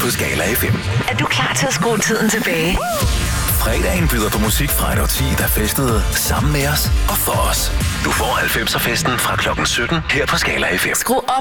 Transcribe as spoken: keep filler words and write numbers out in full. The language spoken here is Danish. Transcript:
på Skala F M. Er du klar til at skrue tiden tilbage? Fredagen byder på musik fra et årti, der festede sammen med os og for os. Du får halvfemser festen fra klokken sytten her på Skala F M. Skru op